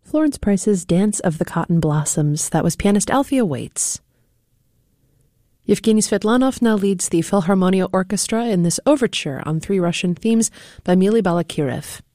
Florence Price's Dance of the Cotton Blossoms. That was pianist Althea Waits. Yevgeny Svetlanov now leads the Philharmonia Orchestra in this overture on three Russian themes by Mily Balakirev.